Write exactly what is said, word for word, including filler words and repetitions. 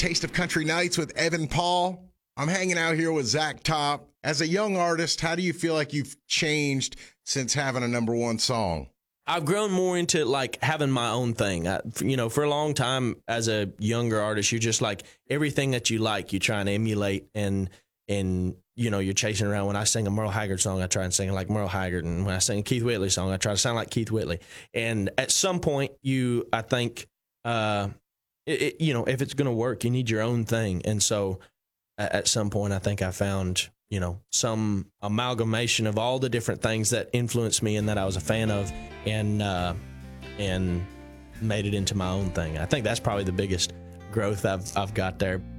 Taste of Country Nights with Evan Paul. I'm hanging out here with Zach Top. As a young artist, how do you feel like you've changed since having a number one song? I've grown more into like having my own thing. I, you know, for a long time as a younger artist, you're just like everything that you like, you try and emulate and and you know, you're chasing around. When I sing a Merle Haggard song, I try and sing like Merle Haggard, and when I sing a Keith Whitley song, I try to sound like Keith Whitley. And at some point, you, I think, uh, it, it, you know, if it's going to work, you need your own thing. And so, at some point, I think I found, you know, some amalgamation of all the different things that influenced me and that I was a fan of, and uh, and made it into my own thing. I think that's probably the biggest growth I've I've got there.